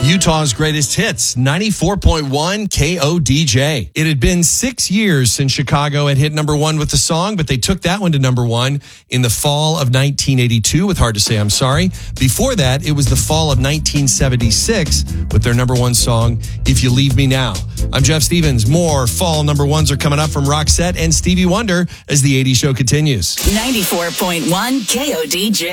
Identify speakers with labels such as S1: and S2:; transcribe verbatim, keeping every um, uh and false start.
S1: Utah's greatest hits, ninety-four point one K O D J. It had been six years since Chicago had hit number one with the song, but they took that one to number one in the fall of nineteen eighty-two with Hard to Say I'm Sorry. Before that, it was the fall of nineteen seventy-six with their number one song, If You Leave Me Now. I'm Jeff Stevens. More fall number ones are coming up from Roxette and Stevie Wonder as the eighties show continues.
S2: ninety-four point one K O D J.